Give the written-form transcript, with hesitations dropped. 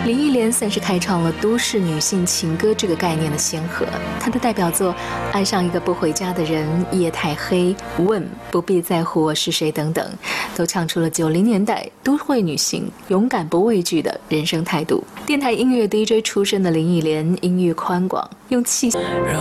林忆莲算是开创了都市女性情歌这个概念的先河。她的代表作《爱上一个不回家的人》《夜太黑》《问不必在乎我是谁》等等，都唱出了90年代都会女性勇敢不畏惧的人生态度。电台音乐 DJ 出身的林忆莲，音域宽广，用气。 让